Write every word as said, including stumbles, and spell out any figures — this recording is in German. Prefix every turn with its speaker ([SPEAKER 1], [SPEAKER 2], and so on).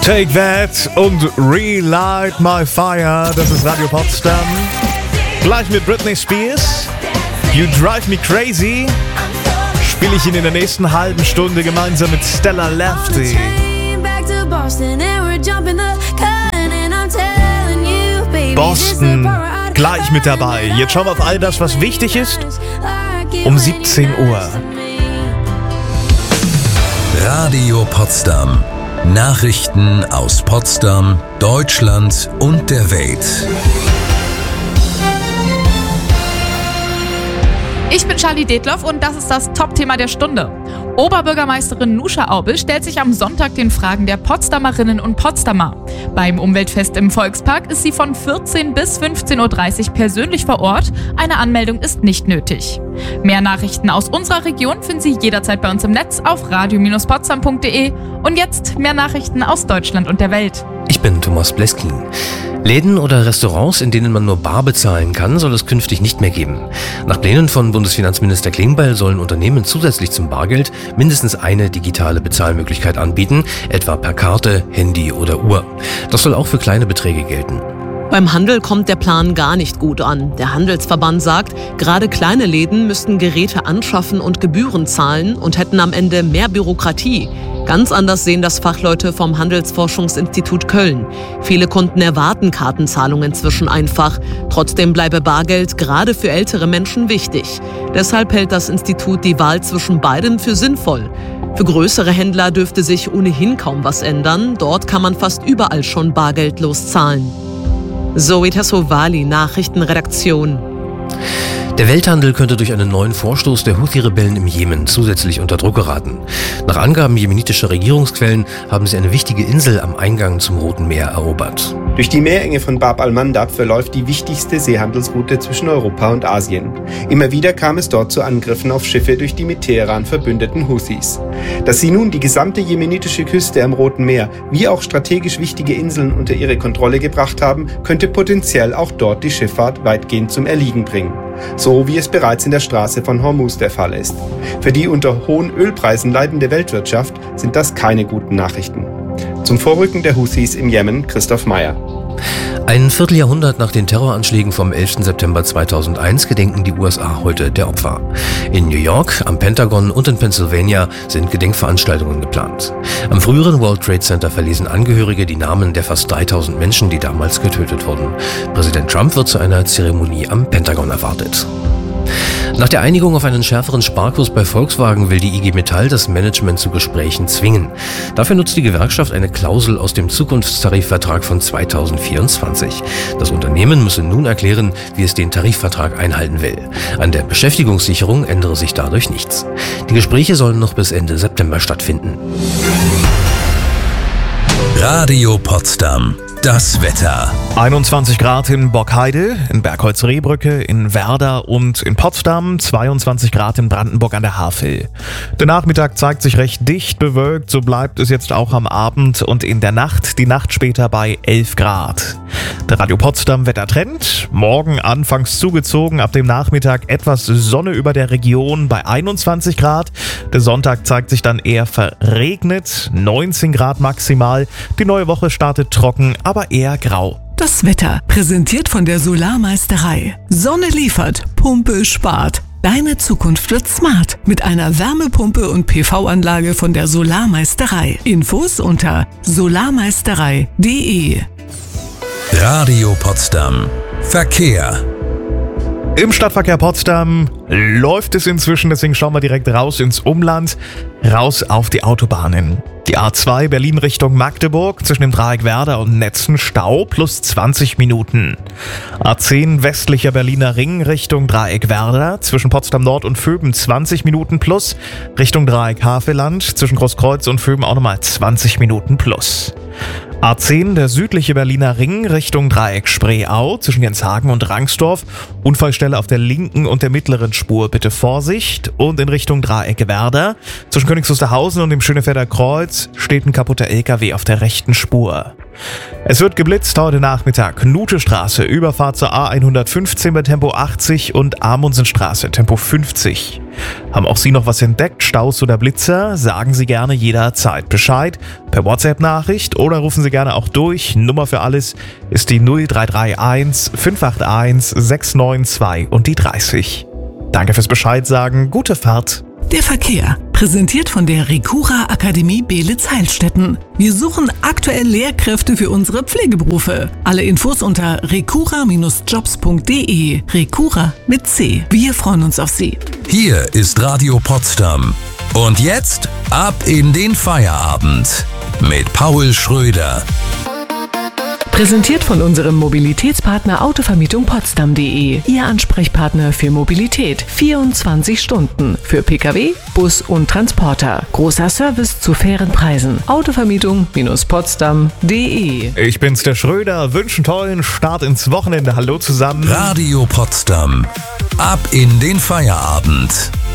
[SPEAKER 1] Take That und Relight My Fire, das ist Radio Potsdam. Gleich mit Britney Spears. You Drive Me Crazy spiele ich Ihnen in der nächsten halben Stunde gemeinsam mit Stella Lefty. Boston, gleich mit dabei. Jetzt schauen wir auf all das, was wichtig ist, um siebzehn Uhr.
[SPEAKER 2] Radio Potsdam. Nachrichten aus Potsdam, Deutschland und der Welt.
[SPEAKER 3] Ich bin Charlie Detloff und das ist das Top-Thema der Stunde. Oberbürgermeisterin Nusha Aubel stellt sich am Sonntag den Fragen der Potsdamerinnen und Potsdamer. Beim Umweltfest im Volkspark ist sie von vierzehn bis fünfzehn Uhr dreißig persönlich vor Ort. Eine Anmeldung ist nicht nötig. Mehr Nachrichten aus unserer Region finden Sie jederzeit bei uns im Netz auf radio Bindestrich potsdam punkt de. Und jetzt mehr Nachrichten aus Deutschland und der Welt.
[SPEAKER 4] Ich bin Thomas Bleskin. Läden oder Restaurants, in denen man nur bar bezahlen kann, soll es künftig nicht mehr geben. Nach Plänen von Bundesfinanzminister Klingbeil sollen Unternehmen zusätzlich zum Bargeld mindestens eine digitale Bezahlmöglichkeit anbieten, etwa per Karte, Handy oder Uhr. Das soll auch für kleine Beträge gelten.
[SPEAKER 5] Beim Handel kommt der Plan gar nicht gut an. Der Handelsverband sagt, gerade kleine Läden müssten Geräte anschaffen und Gebühren zahlen und hätten am Ende mehr Bürokratie. Ganz anders sehen das Fachleute vom Handelsforschungsinstitut Köln. Viele Kunden erwarten Kartenzahlungen inzwischen einfach. Trotzdem bleibe Bargeld gerade für ältere Menschen wichtig. Deshalb hält das Institut die Wahl zwischen beiden für sinnvoll. Für größere Händler dürfte sich ohnehin kaum was ändern. Dort kann man fast überall schon bargeldlos zahlen. Zoe Tassovali, Nachrichtenredaktion.
[SPEAKER 4] Der Welthandel könnte durch einen neuen Vorstoß der Houthi-Rebellen im Jemen zusätzlich unter Druck geraten. Nach Angaben jemenitischer Regierungsquellen haben sie eine wichtige Insel am Eingang zum Roten Meer erobert.
[SPEAKER 6] Durch die Meerenge von Bab al-Mandab verläuft die wichtigste Seehandelsroute zwischen Europa und Asien. Immer wieder kam es dort zu Angriffen auf Schiffe durch die mit Teheran verbündeten Houthis. Dass sie nun die gesamte jemenitische Küste am Roten Meer wie auch strategisch wichtige Inseln unter ihre Kontrolle gebracht haben, könnte potenziell auch dort die Schifffahrt weitgehend zum Erliegen bringen. So wie es bereits in der Straße von Hormuz der Fall ist. Für die unter hohen Ölpreisen leidende Weltwirtschaft sind das keine guten Nachrichten. Zum Vorrücken der Houthis im Jemen, Christoph Meyer.
[SPEAKER 4] Ein Vierteljahrhundert nach den Terroranschlägen vom elften September zweitausendeins gedenken die U S A heute der Opfer. In New York, am Pentagon und in Pennsylvania sind Gedenkveranstaltungen geplant. Am früheren World Trade Center verlesen Angehörige die Namen der fast dreitausend Menschen, die damals getötet wurden. Präsident Trump wird zu einer Zeremonie am Pentagon erwartet. Nach der Einigung auf einen schärferen Sparkurs bei Volkswagen will die I G Metall das Management zu Gesprächen zwingen. Dafür nutzt die Gewerkschaft eine Klausel aus dem Zukunftstarifvertrag von zweitausendvierundzwanzig. Das Unternehmen müsse nun erklären, wie es den Tarifvertrag einhalten will. An der Beschäftigungssicherung ändere sich dadurch nichts. Die Gespräche sollen noch bis Ende September stattfinden.
[SPEAKER 2] Radio Potsdam. Das Wetter.
[SPEAKER 1] einundzwanzig Grad in Bockheide, in Bergholz-Rehbrücke, in Werder und in Potsdam, zweiundzwanzig Grad in Brandenburg an der Havel. Der Nachmittag zeigt sich recht dicht bewölkt, so bleibt es jetzt auch am Abend und in der Nacht, die Nacht später bei elf Grad. Der Radio Potsdam Wettertrend, morgen anfangs zugezogen, ab dem Nachmittag etwas Sonne über der Region bei einundzwanzig Grad. Der Sonntag zeigt sich dann eher verregnet, neunzehn Grad maximal. Die neue Woche startet trocken, aber eher grau.
[SPEAKER 7] Das Wetter, präsentiert von der Solarmeisterei. Sonne liefert, Pumpe spart. Deine Zukunft wird smart mit einer Wärmepumpe und P V-Anlage von der Solarmeisterei. Infos unter solarmeisterei punkt de.
[SPEAKER 2] Radio Potsdam. Verkehr.
[SPEAKER 1] Im Stadtverkehr Potsdam läuft es inzwischen, deswegen schauen wir direkt raus ins Umland, raus auf die Autobahnen. Die A zwei Berlin Richtung Magdeburg zwischen dem Dreieck Werder und Netzen Stau plus zwanzig Minuten. A zehn westlicher Berliner Ring Richtung Dreieck Werder zwischen Potsdam Nord und Vöben zwanzig Minuten plus. Richtung Dreieck Havelland zwischen Großkreuz und Vöben auch nochmal zwanzig Minuten plus. A zehn, der südliche Berliner Ring Richtung Dreieck Spreeau zwischen Jenshagen und Rangsdorf. Unfallstelle auf der linken und der mittleren Spur, bitte Vorsicht. Und in Richtung Dreieck Werder zwischen Königs Wusterhausen und dem Schönefelder Kreuz steht ein kaputter L K W auf der rechten Spur. Es wird geblitzt heute Nachmittag. Nutestraße, Überfahrt zur A hundertfünfzehn bei Tempo achtzig und Amundsenstraße, Tempo fünfzig. Haben auch Sie noch was entdeckt, Staus oder Blitzer? Sagen Sie gerne jederzeit Bescheid, per WhatsApp-Nachricht oder rufen Sie gerne auch durch. Nummer für alles ist die null drei drei eins fünf acht eins sechs neun zwei und die dreißig. Danke fürs Bescheid sagen, gute Fahrt.
[SPEAKER 7] Der Verkehr, präsentiert von der Recura Akademie Beelitz-Heilstätten. Wir suchen aktuell Lehrkräfte für unsere Pflegeberufe. Alle Infos unter recura Bindestrich jobs punkt de. Recura mit C. Wir freuen uns auf Sie.
[SPEAKER 2] Hier ist Radio Potsdam. Und jetzt ab in den Feierabend mit Paul Schröder.
[SPEAKER 7] Präsentiert von unserem Mobilitätspartner Autovermietung Potsdam punkt de. Ihr Ansprechpartner für Mobilität. vierundzwanzig Stunden. Für Pkw, Bus und Transporter. Großer Service zu fairen Preisen. Autovermietung Potsdam punkt de.
[SPEAKER 1] Ich bin's, der Schröder. Wünsche einen tollen Start ins Wochenende. Hallo zusammen.
[SPEAKER 2] Radio Potsdam. Ab in den Feierabend.